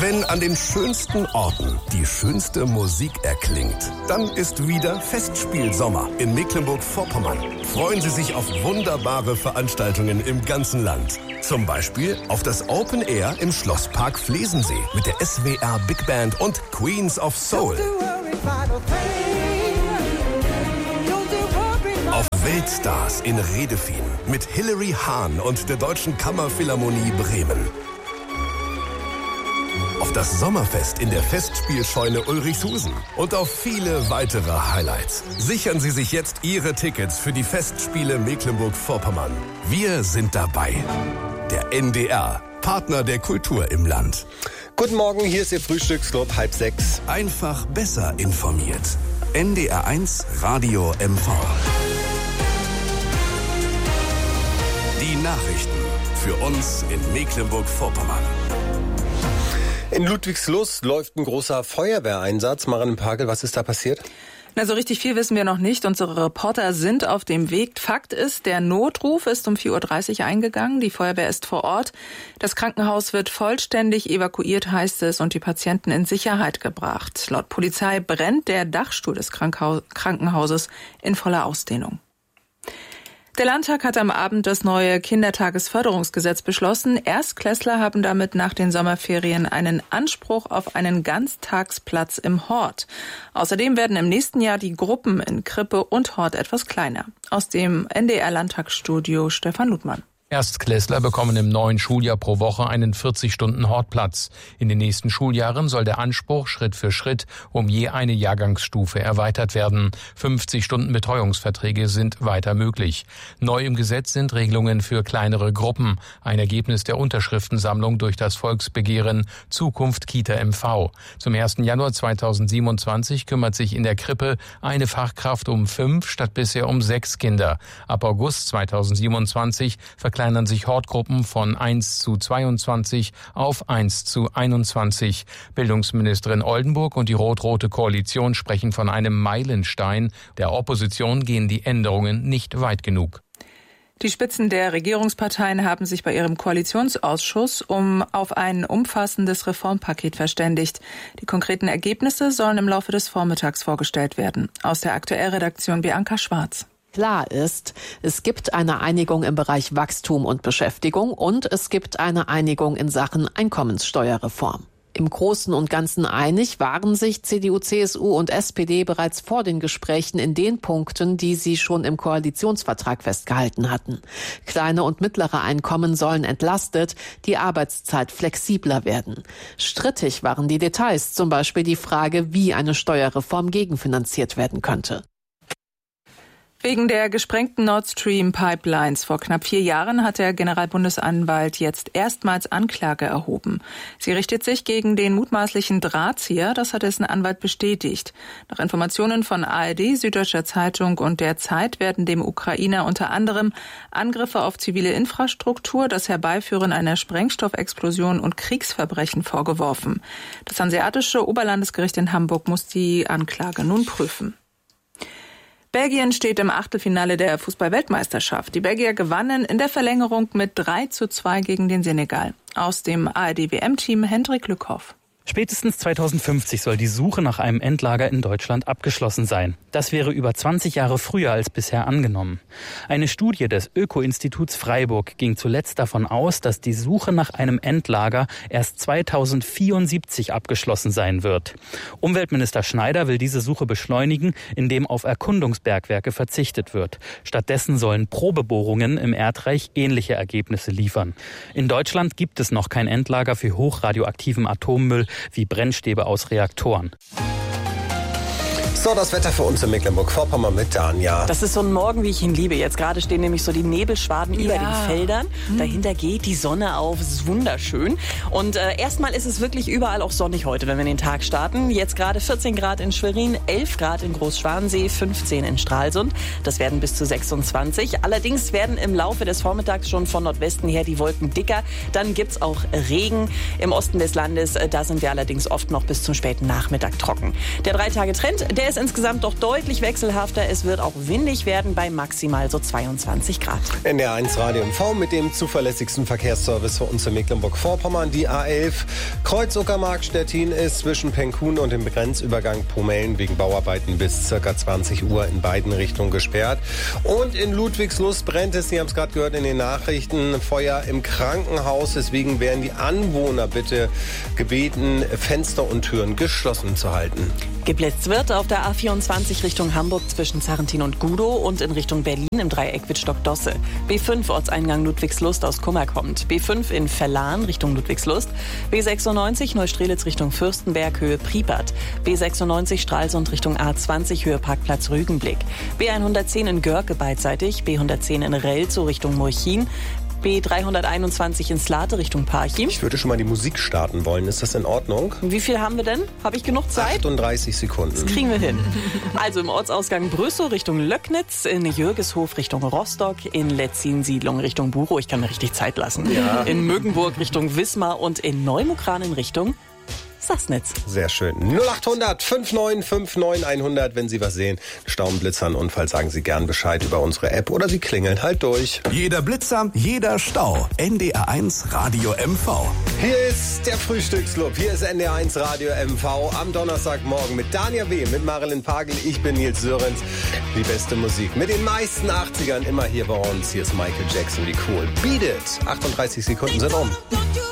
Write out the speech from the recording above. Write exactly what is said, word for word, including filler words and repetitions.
Wenn an den schönsten Orten die schönste Musik erklingt, dann ist wieder Festspielsommer in Mecklenburg-Vorpommern. Freuen Sie sich auf wunderbare Veranstaltungen im ganzen Land. Zum Beispiel auf das Open Air im Schlosspark Flesensee mit der S W R Big Band und Queens of Soul. Auf Weltstars in Redefien mit Hilary Hahn und der Deutschen Kammerphilharmonie Bremen. Auf das Sommerfest in der Festspielscheune Ulrichshusen und auf viele weitere Highlights. Sichern Sie sich jetzt Ihre Tickets für die Festspiele Mecklenburg-Vorpommern. Wir sind dabei. Der N D R, Partner der Kultur im Land. Guten Morgen, hier ist Ihr Frühstücksclub, halb sechs. Einfach besser informiert. N D R eins Radio M V. Die Nachrichten für uns in Mecklenburg-Vorpommern. In Ludwigslust läuft ein großer Feuerwehreinsatz. Maren Pagel, was ist da passiert? Na, so richtig viel wissen wir noch nicht. Unsere Reporter sind auf dem Weg. Fakt ist, der Notruf ist um vier Uhr dreißig eingegangen. Die Feuerwehr ist vor Ort. Das Krankenhaus wird vollständig evakuiert, heißt es, und die Patienten in Sicherheit gebracht. Laut Polizei brennt der Dachstuhl des Krankenhauses in voller Ausdehnung. Der Landtag hat am Abend das neue Kindertagesförderungsgesetz beschlossen. Erstklässler haben damit nach den Sommerferien einen Anspruch auf einen Ganztagsplatz im Hort. Außerdem werden im nächsten Jahr die Gruppen in Krippe und Hort etwas kleiner. Aus dem N D R-Landtagsstudio Stefan Ludmann. Erstklässler bekommen im neuen Schuljahr pro Woche einen vierzig-Stunden-Hortplatz. In den nächsten Schuljahren soll der Anspruch Schritt für Schritt um je eine Jahrgangsstufe erweitert werden. fünfzig Stunden Betreuungsverträge sind weiter möglich. Neu im Gesetz sind Regelungen für kleinere Gruppen. Ein Ergebnis der Unterschriftensammlung durch das Volksbegehren Zukunft Kita M V. Zum ersten Januar zweitausendsiebenundzwanzig kümmert sich in der Krippe eine Fachkraft um fünf statt bisher um sechs Kinder. Ab August zweitausendsiebenundzwanzig verkleinern sich Hortgruppen von eins zu zweiundzwanzig auf eins zu einundzwanzig. Bildungsministerin Oldenburg und die rot-rote Koalition sprechen von einem Meilenstein. Der Opposition gehen die Änderungen nicht weit genug. Die Spitzen der Regierungsparteien haben sich bei ihrem Koalitionsausschuss um auf ein umfassendes Reformpaket verständigt. Die konkreten Ergebnisse sollen im Laufe des Vormittags vorgestellt werden. Aus der Aktuellredaktion Bianca Schwarz. Klar ist, es gibt eine Einigung im Bereich Wachstum und Beschäftigung und es gibt eine Einigung in Sachen Einkommenssteuerreform. Im Großen und Ganzen einig waren sich C D U, C S U und S P D bereits vor den Gesprächen in den Punkten, die sie schon im Koalitionsvertrag festgehalten hatten. Kleine und mittlere Einkommen sollen entlastet, die Arbeitszeit flexibler werden. Strittig waren die Details, zum Beispiel die Frage, wie eine Steuerreform gegenfinanziert werden könnte. Wegen der gesprengten Nord Stream Pipelines vor knapp vier Jahren hat der Generalbundesanwalt jetzt erstmals Anklage erhoben. Sie richtet sich gegen den mutmaßlichen Drahtzieher, das hat dessen Anwalt bestätigt. Nach Informationen von A R D, Süddeutscher Zeitung und der Zeit werden dem Ukrainer unter anderem Angriffe auf zivile Infrastruktur, das Herbeiführen einer Sprengstoffexplosion und Kriegsverbrechen vorgeworfen. Das Hanseatische Oberlandesgericht in Hamburg muss die Anklage nun prüfen. Belgien steht im Achtelfinale der Fußball-Weltmeisterschaft. Die Belgier gewannen in der Verlängerung mit drei zu zwei gegen den Senegal. Aus dem A R D-W M-Team Hendrik Lückhoff. Spätestens zweitausendfünfzig soll die Suche nach einem Endlager in Deutschland abgeschlossen sein. Das wäre über zwanzig Jahre früher als bisher angenommen. Eine Studie des Öko-Instituts Freiburg ging zuletzt davon aus, dass die Suche nach einem Endlager erst zweitausendvierundsiebzig abgeschlossen sein wird. Umweltminister Schneider will diese Suche beschleunigen, indem auf Erkundungsbergwerke verzichtet wird. Stattdessen sollen Probebohrungen im Erdreich ähnliche Ergebnisse liefern. In Deutschland gibt es noch kein Endlager für hochradioaktiven Atommüll wie Brennstäbe aus Reaktoren. So, das Wetter für uns in Mecklenburg-Vorpommern mit Danja. Das ist so ein Morgen, wie ich ihn liebe. Jetzt gerade stehen nämlich so die Nebelschwaden über Ja. den Feldern. Mhm. Dahinter geht die Sonne auf. Es ist wunderschön. Und äh, erstmal ist es wirklich überall auch sonnig heute, wenn wir den Tag starten. Jetzt gerade vierzehn Grad in Schwerin, elf Grad in Großschwanensee, fünfzehn in Stralsund. Das werden bis zu sechsundzwanzig. Allerdings werden im Laufe des Vormittags schon von Nordwesten her die Wolken dicker. Dann gibt's auch Regen im Osten des Landes. Da sind wir allerdings oft noch bis zum späten Nachmittag trocken. Der Drei-Tage-Trend, der ist ist insgesamt doch deutlich wechselhafter. Es wird auch windig werden bei maximal so zweiundzwanzig Grad. N D R eins Radio M V mit dem zuverlässigsten Verkehrsservice für uns in Mecklenburg-Vorpommern. Die A elf Kreuz-Uckermark-Stettin ist zwischen Penkhuhn und dem Grenzübergang Pomellen wegen Bauarbeiten bis ca. zwanzig Uhr in beiden Richtungen gesperrt. Und in Ludwigslust brennt es, Sie haben es gerade gehört in den Nachrichten, Feuer im Krankenhaus. Deswegen werden die Anwohner bitte gebeten, Fenster und Türen geschlossen zu halten. Geblitzt wird auf der A vierundzwanzig Richtung Hamburg zwischen Sarrentin und Gudow und in Richtung Berlin im Dreieck Wittstock-Dosse. B fünf Ortseingang Ludwigslust aus Kummer kommt. B fünf in Verlan Richtung Ludwigslust. B sechsundneunzig Neustrelitz Richtung Fürstenberg Höhe Priepert. B sechsundneunzig Stralsund Richtung A zwanzig Höhe Parkplatz Rügenblick. B hundertzehn in Görke beidseitig. B hundertzehn in Relzow Richtung Murchin. B dreihunderteinundzwanzig in Slate Richtung Parchim. Ich würde schon mal die Musik starten wollen. Ist das in Ordnung? Wie viel haben wir denn? Habe ich genug Zeit? achtunddreißig Sekunden. Das kriegen wir hin. Also im Ortsausgang Brüssow Richtung Löcknitz, in Jürgeshof Richtung Rostock, in Letzin-Siedlung Richtung Burow. Ich kann mir richtig Zeit lassen. Ja. In Mögenburg Richtung Wismar und in Neumukran in Richtung Sassnitz. Sehr schön. null achthundert neunundfünfzig neunundfünfzig hundert. Wenn Sie was sehen, Staunen, Blitzern, Unfall, sagen Sie gern Bescheid über unsere App oder Sie klingeln halt durch. Jeder Blitzer, jeder Stau. N D R eins Radio M V. Hier ist der Frühstücksclub. Hier ist N D R eins Radio M V am Donnerstagmorgen mit Dania W., mit Marilyn Pagel. Ich bin Nils Sörenz. Die beste Musik mit den meisten achtzigern immer hier bei uns. Hier ist Michael Jackson, wie cool. Beat it. achtunddreißig Sekunden sind um.